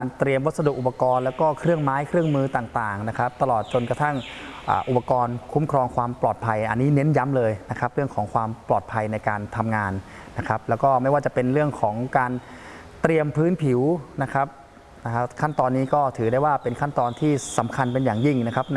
เตรียมวัสดุอุปกรณ์แล้วก็เครื่องไม้เครื่องมือต่างๆนะครับตลอดจนกระทั่งอุปกรณ์คุ้มครองความปลอดภัยอันนี้เน้นย้ำเลยนะครับเรื่องของความปลอดภัยในการทำงานนะครับแล้วก็ไม่ว่าจะเป็นเรื่องของการเตรียมพื้นผิวนะครับขั้นตอนนี้ก็ถือได้ว่าเป็นขั้นตอนที่สำคัญเป็นอย่างยิ่งนะครับ